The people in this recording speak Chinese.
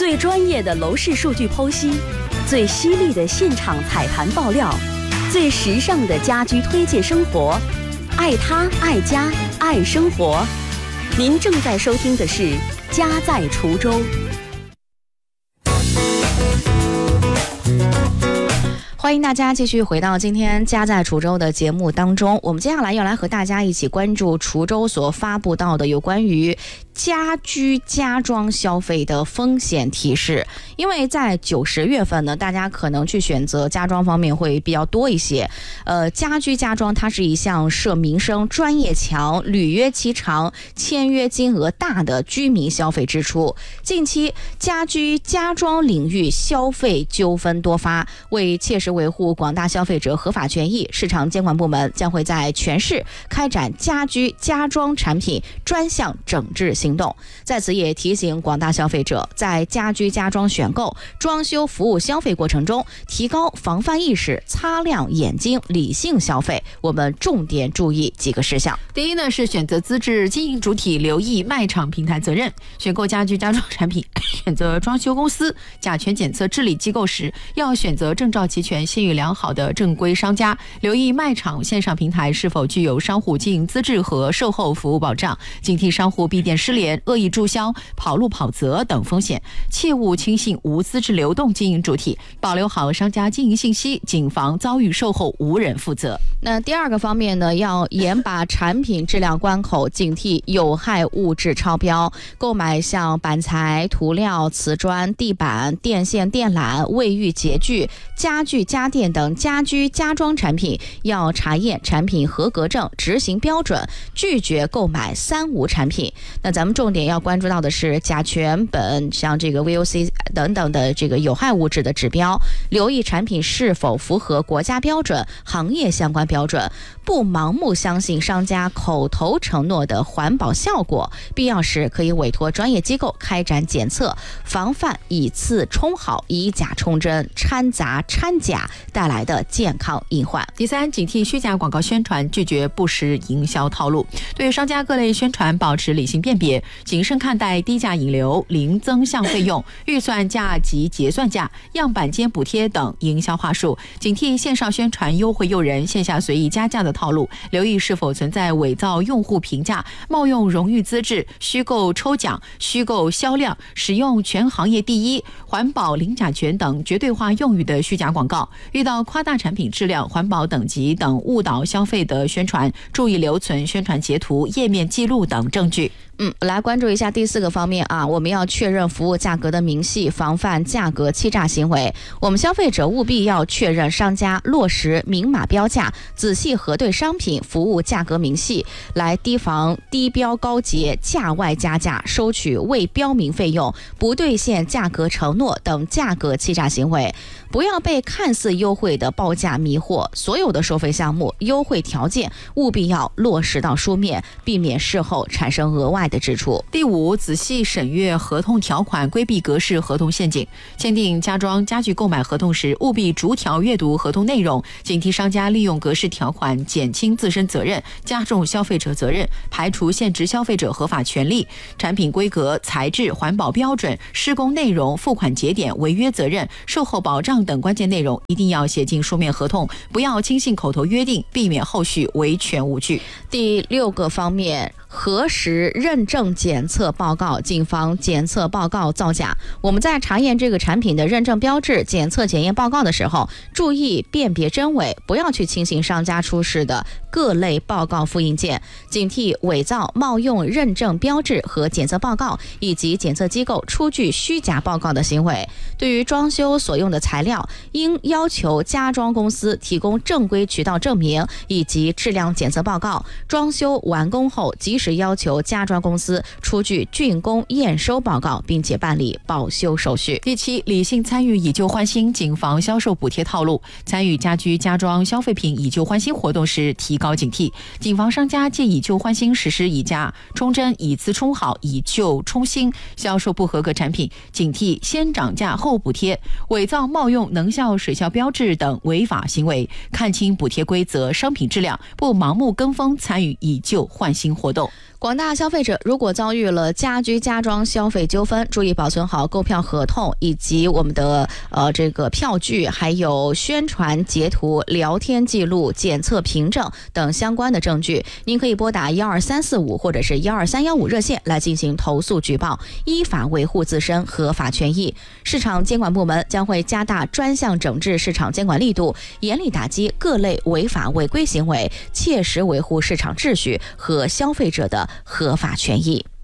最专业的楼市数据剖析，最犀利的现场踩盘爆料，最时尚的家居推荐生活，爱他爱家爱生活。您正在收听的是《家在滁州》。 欢迎大家继续回到今天家在滁州的节目当中，我们接下来要来和大家一起关注滁州所发布到的有关于家居家装消费的风险提示。因为在9、10月份呢，大家可能去选择家装方面会比较多一些。家居家装它是一项涉民生、专业强、履约期长、签约金额大的居民消费支出。近期家居家装领域消费纠纷多发，为切实维护广大消费者合法权益，市场监管部门将会在全市开展家居家装产品专项整治行动。在此也提醒广大消费者，在家居家装选购、装修服务消费过程中，提高防范意识，擦亮眼睛，理性消费。我们重点注意几个事项。 第一呢，是选择资质经营主体留意卖场平台责任，选购家居家装产品，选择装修公司、甲醛检测治理机构时，要选择证照齐全、信誉良好的正规商家，留意卖场线上平台是否具有商户经营资质和售后服务保障，警惕商户闭店失联、恶意注销、跑路跑责等风险，切勿轻信无资质流动经营主体，保留好商家经营信息，谨防遭遇售后无人负责。 那第二个方面呢，要严把产品质量关口，警惕有害物质超标。购买像板材、涂料、瓷砖、地板、电线电缆、卫浴洁具、家具家电等家居家装产品，要查验产品合格证、执行标准，拒绝购买3无产品。那咱们重点要关注到的是甲醛、苯、像这个 VOC 等等的这个有害物质的指标，留意产品是否符合国家标准、行业相关标准，不盲目相信商家口头承诺的环保效果，必要时可以委托专业机构开展检测，防范以次充好、以假充真、掺杂掺假带来的健康隐患。 第三，警惕虚假广告宣传，拒绝不实营销套路，对商家各类宣传保持理性辨别，谨慎看待低价引流、零增项费用、预算价及结算价、样板间补贴等营销话术，警惕线上宣传优惠诱人、线下随意加价的套路，留意是否存在伪造用户评价、冒用荣誉资质、虚构抽奖、虚构销量、使用全行业第一、环保零甲醛等绝对化用语的虚假广告。遇到夸大产品质量、环保等级等误导消费的宣传，注意留存宣传截图、页面记录等证据。 来关注一下第4个方面啊，我们要确认服务价格的明细，防范价格欺诈行为。我们消费者务必要确认商家落实明码标价，仔细核对商品服务价格明细，来提防低标高结、价外加价、收取未标明费用、不兑现价格承诺等价格欺诈行为。不要被看似优惠的报价迷惑，所有的收费项目、优惠条件务必要落实到书面，避免事后产生额外的支出。 第5，仔细审阅合同条款，规避格式合同陷阱。签订家装家具购买合同时，务必逐条阅读合同内容，警惕商家利用格式条款减轻自身责任，加重消费者责任，排除限制消费者合法权利。产品规格、材质、环保标准、施工内容、付款节点、违约责任、售后保障等关键内容一定要写进书面合同，不要轻信口头约定，避免后续维权无据。 第6个方面，核实认证检测报告，谨防检测报告造假。我们在查验这个产品的认证标志、检测检验报告的时候，注意辨别真伪，不要去轻信商家出示的各类报告复印件，警惕伪造、冒用认证标志和检测报告，以及检测机构出具虚假报告的行为。对于装修所用的材料，应要求家装公司提供正规渠道证明以及质量检测报告。装修完工后，及时要求家装公司出具竣工验收报告，并且办理保修手续。 第7，理性参与以旧换新，谨防销售补贴套路。参与家居家装消费品以旧换新活动时，提高警惕，谨防商家借以旧换新实施以价充真、以次充好、以旧充新，销售不合格产品，警惕先涨价后补贴、伪造冒用能效水效标志等违法行为，看清补贴规则、商品质量，不盲目跟风参与以旧换新活动。 广大消费者如果遭遇了家居家装消费纠纷，注意保存好购票合同以及我们的这个票据，还有宣传截图、聊天记录、检测凭证等相关的证据。您可以拨打12345或者是12315热线来进行投诉举报，依法维护自身合法权益。市场监管部门将会加大专项整治市场监管力度，严厉打击各类违法违规行为，切实维护市场秩序和消费者的合法权益。